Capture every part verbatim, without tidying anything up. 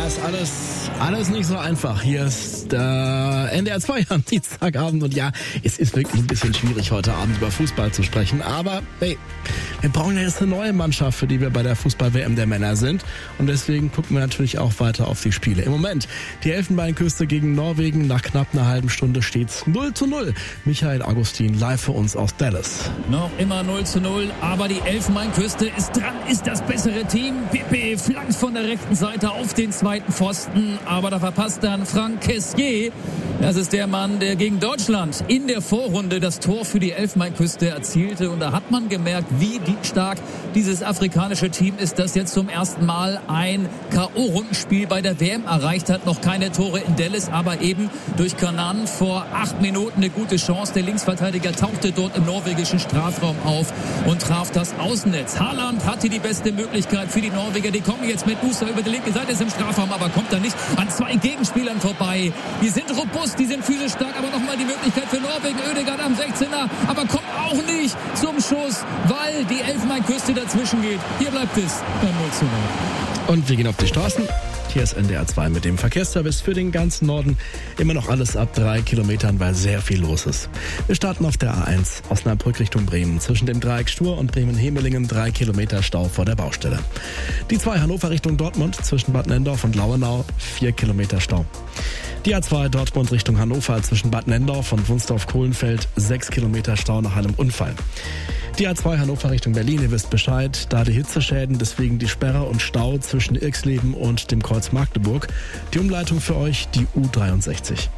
ist alles, alles nicht so einfach. Hier ist der N D R zwei am Dienstagabend und ja, es ist wirklich ein bisschen schwierig, heute Abend über Fußball zu sprechen. Aber hey, wir brauchen ja jetzt eine neue Mannschaft, für die wir bei der Fußball-W M der Männer sind. Und deswegen gucken wir natürlich auch weiter auf die Spiele. Im Moment die Elfenbeinküste gegen Norwegen. Nach knapp einer halben Stunde steht's null zu null. Michael Augustin live für uns aus Dallas. Noch immer null zu null, aber die Elfenbeinküste ist dran, ist das bessere Team. Pepe flankt von der rechten Seite auf den zweiten Pfosten, aber da verpasst dann Franck Kessié. Das ist der Mann, der gegen Deutschland in der Vorrunde das Tor für die Elfenbeinküste erzielte. Und da hat man gemerkt, wie stark dieses afrikanische Team ist, das jetzt zum ersten Mal ein K O-Rundenspiel bei der W M erreicht hat. Noch keine Tore in Dallas, aber eben durch Kanan vor acht Minuten eine gute Chance. Der Linksverteidiger tauchte dort im norwegischen Strafraum auf und traf das Außennetz. Haaland hatte die beste Möglichkeit für die Norweger. Die kommen jetzt mit Musa über die linke Seite, ist im Strafraum, aber kommt da nicht an zwei Gegenspielern vorbei. Die sind robust, die sind physisch stark, aber nochmal die Möglichkeit für Norwegen. Oedegaard am sechzehner, aber kommt auch nicht zum Schuss, weil die Elfenbeinküste dazwischen geht. Hier bleibt es beim null zu null. Und wir gehen auf die Straßen. Hier ist N D R zwei mit dem Verkehrsservice für den ganzen Norden. Immer noch alles ab drei Kilometern, weil sehr viel los ist. Wir starten auf der A eins, Osnabrück Richtung Bremen. Zwischen dem Dreieck Stur und Bremen-Hemelingen drei Kilometer Stau vor der Baustelle. Die zwei Hannover Richtung Dortmund, zwischen Bad Nendorf und Lauenau vier Kilometer Stau. Die A zwei Dortmund Richtung Hannover, zwischen Bad Nendorf und Wunsdorf-Kohlenfeld sechs Kilometer Stau nach einem Unfall. Die A zwei Hannover Richtung Berlin, ihr wisst Bescheid, da die Hitzeschäden, deswegen die Sperre und Stau zwischen Irxleben und dem Kreuz Magdeburg. Die Umleitung für euch, die U dreiundsechzig.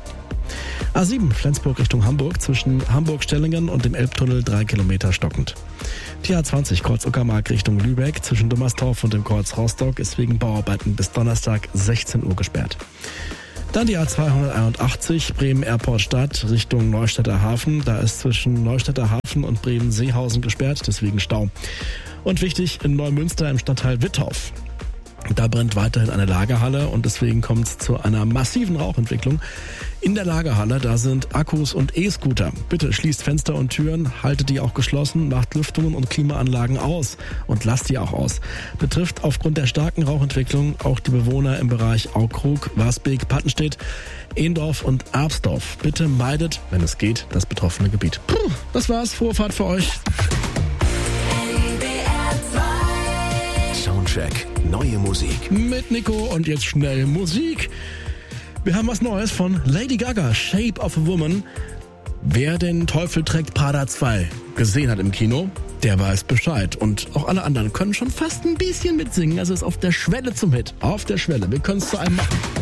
A sieben Flensburg Richtung Hamburg, zwischen Hamburg-Stellingen und dem Elbtunnel drei Kilometer stockend. Die A zwanzig Kreuz Uckermark Richtung Lübeck, zwischen Dummersdorf und dem Kreuz Rostock ist wegen Bauarbeiten bis Donnerstag sechzehn Uhr gesperrt. Dann die A zweihunderteinundachtzig Bremen Airport Stadt Richtung Neustädter Hafen. Da ist zwischen Neustädter Hafen und Bremen-Seehausen gesperrt, deswegen Stau. Und wichtig, in Neumünster im Stadtteil Wittorf. Da brennt weiterhin eine Lagerhalle und deswegen kommt es zu einer massiven Rauchentwicklung. In der Lagerhalle, da sind Akkus und E-Scooter. Bitte schließt Fenster und Türen, haltet die auch geschlossen, macht Lüftungen und Klimaanlagen aus und lasst die auch aus. Betrifft aufgrund der starken Rauchentwicklung auch die Bewohner im Bereich Aukrug, Wasbeek, Pattenstedt, Ehendorf und Erbsdorf. Bitte meidet, wenn es geht, das betroffene Gebiet. Puh, das war's, frohe Fahrt für euch. Soundcheck, neue Musik. Mit Nico und jetzt schnell Musik. Wir haben was Neues von Lady Gaga, Shape of a Woman. Wer den Teufel trägt Prada zwei gesehen hat im Kino, der weiß Bescheid. Und auch alle anderen können schon fast ein bisschen mitsingen. Also ist auf der Schwelle zum Hit. Auf der Schwelle. Wir können es zu einem machen.